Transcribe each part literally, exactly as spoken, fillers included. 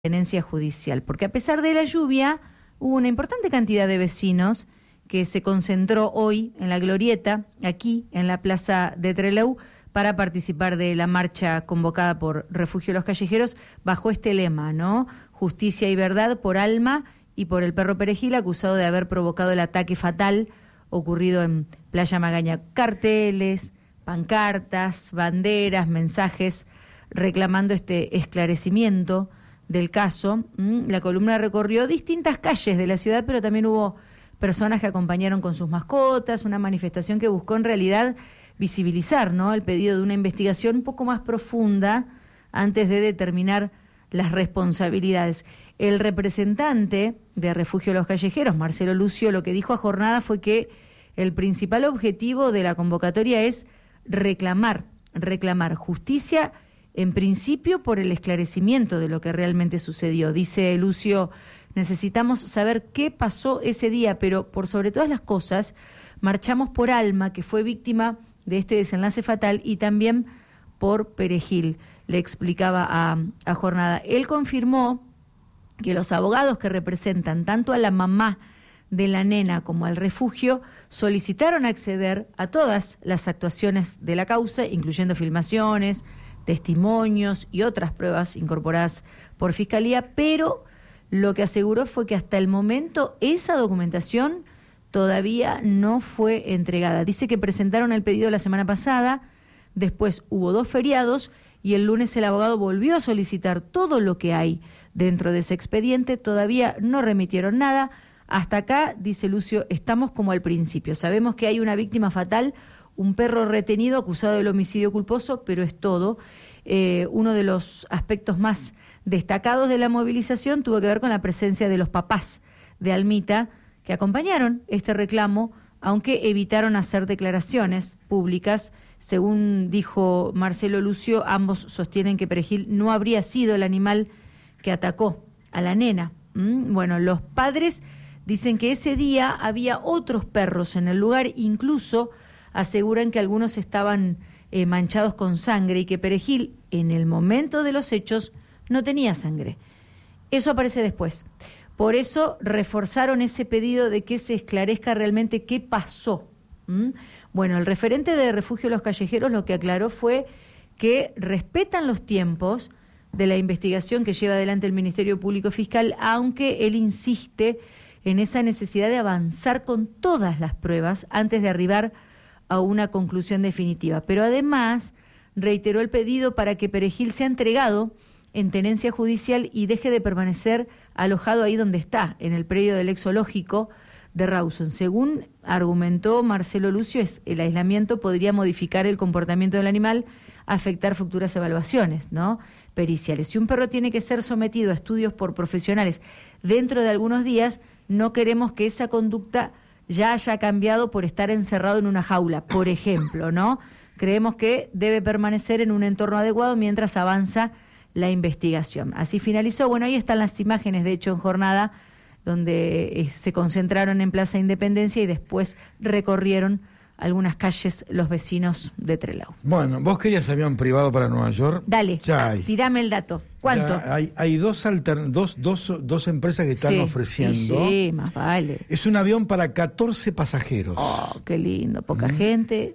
tenencia judicial, porque a pesar de la lluvia hubo una importante cantidad de vecinos que se concentró hoy en la Glorieta, aquí en la Plaza de Trelew, para participar de la marcha convocada por Refugio Los Callejeros bajo este lema, ¿no? Justicia y verdad por Alma y por el perro Perejil, acusado de haber provocado el ataque fatal ocurrido en Playa Magaña. Carteles, pancartas, banderas, mensajes reclamando este esclarecimiento del caso. La columna recorrió distintas calles de la ciudad, pero también hubo personas que acompañaron con sus mascotas, una manifestación que buscó en realidad visibilizar, ¿no?, el pedido de una investigación un poco más profunda antes de determinar las responsabilidades. El representante de Refugio Los Callejeros, Marcelo Lucio, lo que dijo a Jornada fue que el principal objetivo de la convocatoria es reclamar, reclamar justicia, en principio por el esclarecimiento de lo que realmente sucedió. Dice Lucio, necesitamos saber qué pasó ese día, pero por sobre todas las cosas, marchamos por Alma, que fue víctima de este desenlace fatal, y también por Perejil, le explicaba a, a Jornada. Él confirmó que los abogados que representan tanto a la mamá de la nena como al refugio solicitaron acceder a todas las actuaciones de la causa, incluyendo filmaciones, testimonios y otras pruebas incorporadas por Fiscalía, pero lo que aseguró fue que hasta el momento esa documentación todavía no fue entregada. Dice que presentaron el pedido la semana pasada, después hubo dos feriados y el lunes el abogado volvió a solicitar todo lo que hay dentro de ese expediente, todavía no remitieron nada. Hasta acá, dice Lucio, estamos como al principio. Sabemos que hay una víctima fatal, un perro retenido acusado del homicidio culposo, pero es todo. Eh, uno de los aspectos más destacados de la movilización tuvo que ver con la presencia de los papás de Almita, que acompañaron este reclamo, aunque evitaron hacer declaraciones públicas. Según dijo Marcelo Lucio, ambos sostienen que Perejil no habría sido el animal que atacó a la nena. ¿Mm? Bueno, los padres dicen que ese día había otros perros en el lugar, incluso aseguran que algunos estaban eh, manchados con sangre y que Perejil, en el momento de los hechos, no tenía sangre. Eso aparece después. Por eso reforzaron ese pedido de que se esclarezca realmente qué pasó. ¿Mm? Bueno, el referente de Refugio Los Callejeros lo que aclaró fue que respetan los tiempos de la investigación que lleva adelante el Ministerio Público Fiscal, aunque él insiste en esa necesidad de avanzar con todas las pruebas antes de arribar a una conclusión definitiva. Pero además reiteró el pedido para que Perejil sea entregado en tenencia judicial y deje de permanecer alojado ahí donde está, en el predio del ex zoológico de Rawson. Según argumentó Marcelo Lucio, el aislamiento podría modificar el comportamiento del animal, afectar futuras evaluaciones, ¿no?, periciales. Si un perro tiene que ser sometido a estudios por profesionales dentro de algunos días, no queremos que esa conducta ya haya cambiado por estar encerrado en una jaula, por ejemplo, ¿no? Creemos que debe permanecer en un entorno adecuado mientras avanza la investigación. Así finalizó. Bueno, ahí están las imágenes, de hecho, en Jornada, donde eh, se concentraron en Plaza Independencia y después recorrieron algunas calles los vecinos de Trelew. Bueno, vos querías avión privado para Nueva York. Dale, ya hay. Tirame el dato. ¿Cuánto? Ya hay hay dos, alter, dos, dos, dos empresas que están sí, ofreciendo. Sí, sí, más vale. Es un avión para catorce pasajeros. Oh, qué lindo, poca ¿Mm? gente.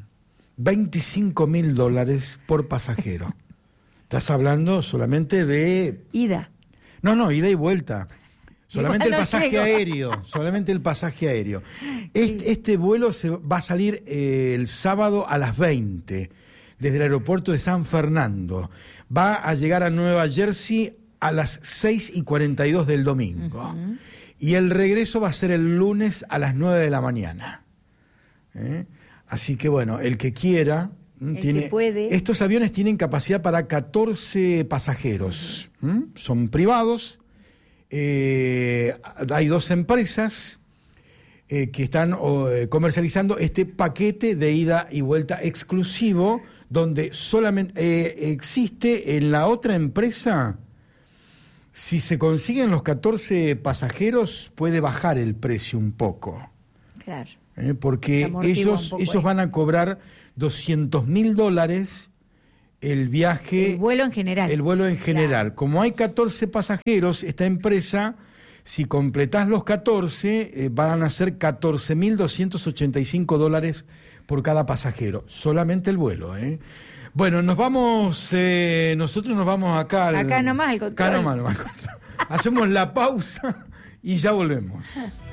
veinticinco mil dólares por pasajero. Estás hablando solamente de... Ida. No, no, ida y vuelta. Solamente Igual el no pasaje llego. aéreo, solamente el pasaje aéreo. Este, este vuelo se va a salir eh, el sábado a las veinte desde el aeropuerto de San Fernando. Va a llegar a Nueva Jersey a las seis y cuarenta y dos del domingo. Uh-huh. Y el regreso va a ser el lunes a las nueve de la mañana. ¿Eh? Así que bueno, el que quiera... El tiene, que puede. Estos aviones tienen capacidad para catorce pasajeros. Uh-huh. ¿Mm? Son privados. Eh, hay dos empresas eh, que están eh, comercializando este paquete de ida y vuelta exclusivo, donde solamente eh, existe en la otra empresa, si se consiguen los catorce pasajeros, puede bajar el precio un poco. Claro. Eh, porque ellos, ellos van a cobrar doscientos mil dólares el viaje... El vuelo en general. El vuelo en general. Claro. Como hay catorce pasajeros, esta empresa, si completás los catorce, eh, van a ser catorce mil doscientos ochenta y cinco dólares por cada pasajero. Solamente el vuelo, ¿eh? Bueno, nos vamos, eh, nosotros nos vamos acá al... Acá nomás al control. Acá nomás, nomás al control. Hacemos la pausa y ya volvemos.